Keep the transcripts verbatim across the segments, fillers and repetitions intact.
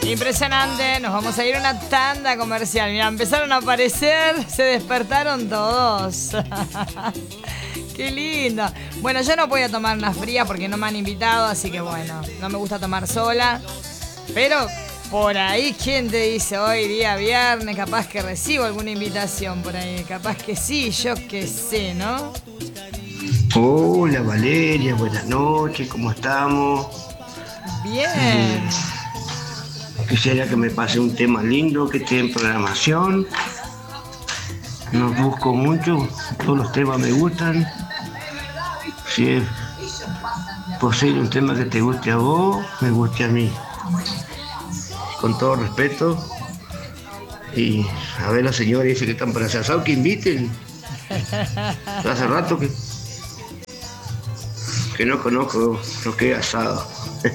Impresionante, nos vamos a ir a una tanda comercial. Mira, empezaron a aparecer, se despertaron todos. Qué lindo. Bueno, yo no voy a tomar una fría porque no me han invitado, así que bueno, no me gusta tomar sola. Pero por ahí, ¿quién te dice hoy día viernes? Capaz que recibo alguna invitación por ahí. Capaz que sí, yo qué sé, ¿no? Hola Valeria, buenas noches, ¿cómo estamos? Bien. Eh, quisiera que me pase un tema lindo que esté en programación. No busco mucho, todos los temas me gustan. Si es posible un tema que te guste a vos, me guste a mí. Con todo respeto. Y a ver, la señora dice que están para hacer asado, que inviten. Hace rato que, que no conozco lo que es asado.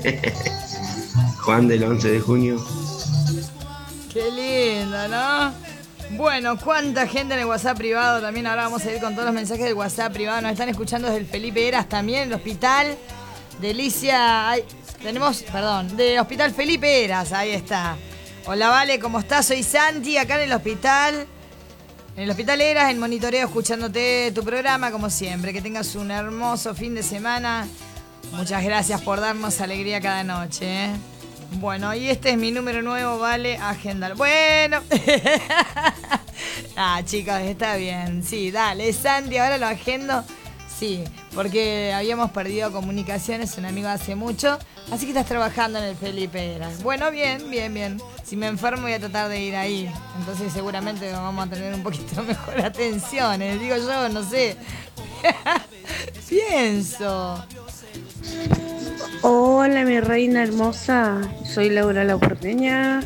Juan del once de junio. Qué lindo, ¿no? Bueno, cuánta gente en el WhatsApp privado. También ahora vamos a ir con todos los mensajes del WhatsApp privado. Nos están escuchando desde el Felipe Heras también, el hospital. Delicia, ay, tenemos, perdón, del hospital Felipe Heras, ahí está. Hola Vale, ¿cómo estás? Soy Santi, acá en el hospital. En el hospital Heras, en monitoreo, escuchándote tu programa, como siempre. Que tengas un hermoso fin de semana. Muchas gracias por darnos alegría cada noche, ¿eh? Bueno, y este es mi número nuevo, Vale, agenda. Bueno. Ah, chicos, está bien. Sí, dale, Santi, ahora lo agendo. Sí, porque habíamos perdido comunicaciones, un amigo hace mucho. Así que estás trabajando en el Felipe Heras. Bueno, bien, bien, bien. Si me enfermo voy a tratar de ir ahí. Entonces seguramente vamos a tener un poquito mejor atención. ¿eh? Digo yo, no sé. Pienso. Hola mi reina hermosa, soy Laura la Porteña.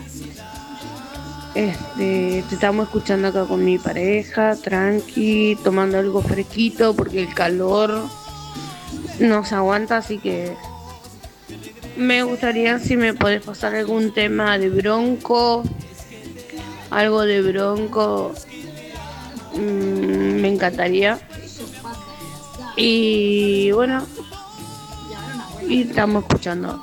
Este, te estamos escuchando acá con mi pareja, tranqui, tomando algo fresquito porque el calor no se aguanta, así que me gustaría si me podés pasar algún tema de Bronco, algo de Bronco, mmm, me encantaría. Y bueno, y estamos escuchando.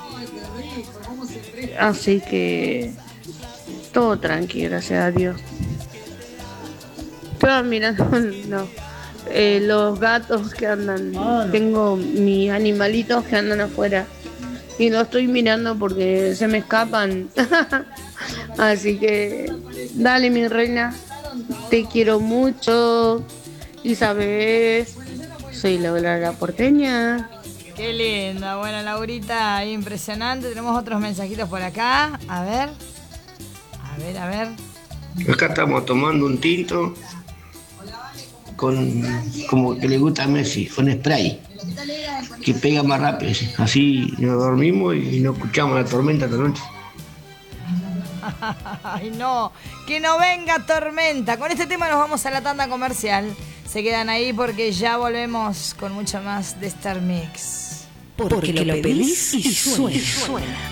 Así que todo tranquilo, gracias a Dios. Estaba mirando no, eh, los gatos que andan. Oh, no. Tengo mis animalitos que andan afuera y los estoy mirando porque se me escapan. Así que dale mi reina, te quiero mucho y sabes, soy Laura la Porteña. Qué linda, bueno Laurita, impresionante. Tenemos otros mensajitos por acá, a ver, a ver, a ver. Acá estamos tomando un tinto con, como que le gusta a Messi, con spray, que pega más rápido, así nos dormimos y no escuchamos la tormenta esta noche. Ay no, que no venga tormenta. Con este tema nos vamos a la tanda comercial. Se quedan ahí porque ya volvemos con mucho más de Star Mix. Porque, porque lo pedís y suena. suena.